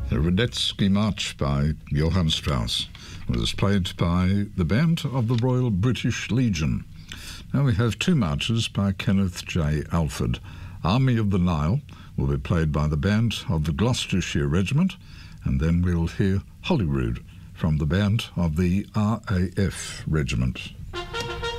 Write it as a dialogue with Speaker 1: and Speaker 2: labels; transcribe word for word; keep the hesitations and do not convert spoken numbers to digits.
Speaker 1: The Radetzky March by Johann Strauss was played by the band of the Royal British Legion. Now we have two marches by Kenneth J. Alford. Army of the Nile will be played by the band of the Gloucestershire Regiment, and then we'll hear Holyrood from the band of the R A F Regiment.